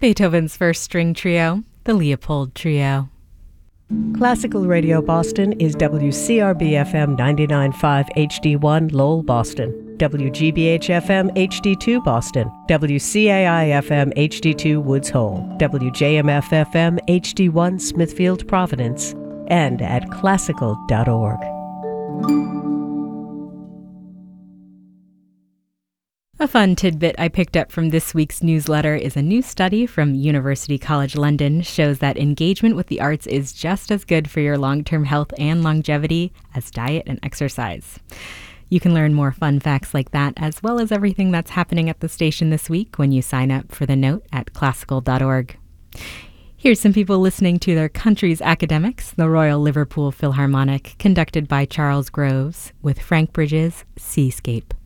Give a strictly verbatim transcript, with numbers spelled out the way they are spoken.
Beethoven's First String Trio, the Leopold Trio. Classical Radio Boston is W C R B F M ninety-nine point five H D one Lowell, Boston, W G B H F M H D two Boston, W C A I F M H D two Woods Hole, W J M F F M H D one Smithfield, Providence, and at classical dot org. A fun tidbit I picked up from this week's newsletter is a new study from University College London shows that engagement with the arts is just as good for your long-term health and longevity as diet and exercise. You can learn more fun facts like that, as well as everything that's happening at the station this week when you sign up for the Note at classical dot org. Here's some people listening to their country's academics, the Royal Liverpool Philharmonic, conducted by Charles Groves, with Frank Bridges' Seascape.